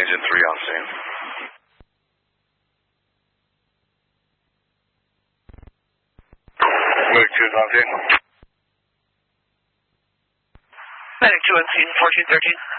Agent 3 on scene. Medic 2 is on scene. Medic 2 on scene, 1413.